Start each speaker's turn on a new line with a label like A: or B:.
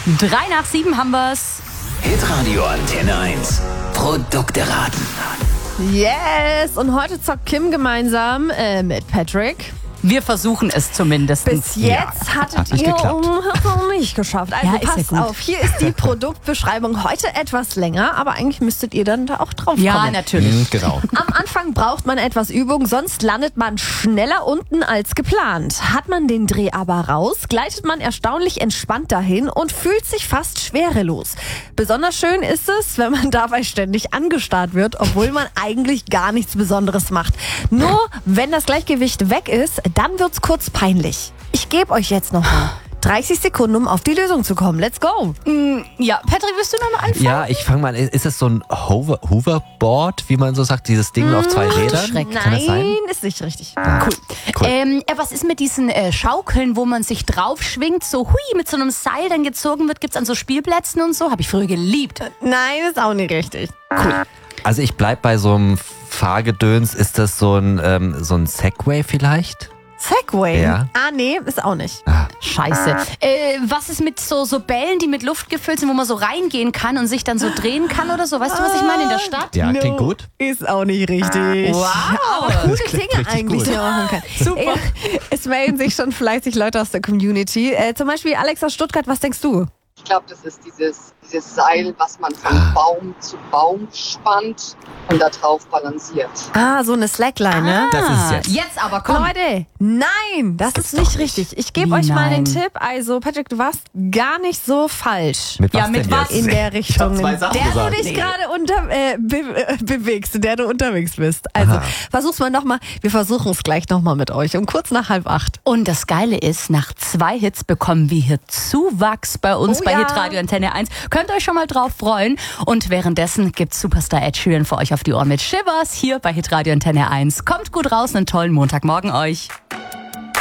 A: 6:03 haben wir's.
B: Hitradio Antenne 1. Produkte raten.
C: Yes! Und heute zockt Kim gemeinsam mit Patrick.
A: Wir versuchen es zumindest.
C: Bis jetzt hattet
D: nicht
C: ihr
D: geklappt.
C: nicht geschafft. Also
A: Ja, ist ja
C: passt
A: gut.
C: auf, hier ist die Produktbeschreibung. Heute etwas länger, aber eigentlich müsstet ihr dann da auch drauf
A: Ja,
C: kommen.
A: natürlich.
D: Genau.
C: Am Anfang braucht man etwas Übung, sonst landet man schneller unten als geplant. Hat man den Dreh aber raus, gleitet man erstaunlich entspannt dahin und fühlt sich fast schwerelos. Besonders schön ist es, wenn man dabei ständig angestarrt wird, obwohl man eigentlich gar nichts Besonderes macht. Nur wenn das Gleichgewicht weg ist, dann wird's kurz peinlich. Ich gebe euch jetzt noch mal 30 Sekunden, um auf die Lösung zu kommen. Let's go!
A: Ja, Patrick, willst du nochmal anfangen?
D: Ja, ich fange mal an. Ist das so ein Hoverboard, wie man so sagt? Dieses Ding auf zwei Rädern?
A: Schreck.
D: Kann das sein?
C: Nein, ist nicht richtig.
D: Cool.
A: Was ist mit diesen Schaukeln, wo man sich drauf schwingt, so hui, mit so einem Seil dann gezogen wird? Gibt's an so Spielplätzen und so? Habe ich früher geliebt.
C: Nein, ist auch nicht richtig.
D: Also ich bleib bei so einem Fahrgedöns. Ist das so ein Segway vielleicht?
C: Segway?
D: Ja.
C: Ah, nee, ist auch nicht.
A: Scheiße. Was ist mit so Bällen, die mit Luft gefüllt sind, wo man so reingehen kann und sich dann so drehen kann oder so? Weißt du, was ich meine in der Stadt?
D: Ja, klingt gut.
C: Ist auch nicht richtig.
A: Wow.
C: Aber gute Dinge
D: richtig
C: eigentlich,
D: gut.
C: die man machen kann.
A: Super.
C: Es melden sich schon fleißig Leute aus der Community. Zum Beispiel Alex aus Stuttgart, was denkst du?
E: Ich glaube, das ist dieses Seil, was man von Baum zu Baum spannt und da drauf balanciert.
C: Ah, so eine Slackline, ne?
D: Das ist es jetzt.
A: Jetzt aber komm.
C: Leute, nein, das ist nicht
D: doch nicht.
C: richtig. Ich gebe
A: Wie
C: euch mal
A: nein?
C: den Tipp. Also, Patrick, du warst gar nicht so falsch.
D: Mit was
A: Ja, mit
D: denn
A: was?
D: jetzt?
C: In der
D: Ich hab
C: Richtung,
D: zwei
C: in
D: Sachen
C: der
D: gesagt.
C: du dich gerade bewegst, in der du unterwegs bist. Also,
D: Aha.
C: versuch's mal nochmal. Wir versuchen es gleich nochmal mit euch. Um kurz nach 7:30.
A: Und das Geile ist, nach 2 Hits bekommen wir hier Zuwachs bei uns
C: Oh
A: bei
C: ja.
A: Hitradio Antenne 1. Könnt euch schon mal drauf freuen. Und währenddessen gibt's Superstar Ed Sheeran für euch auf die Ohren mit Shivers hier bei Hitradio Antenne 1. Kommt gut raus, einen tollen Montagmorgen euch.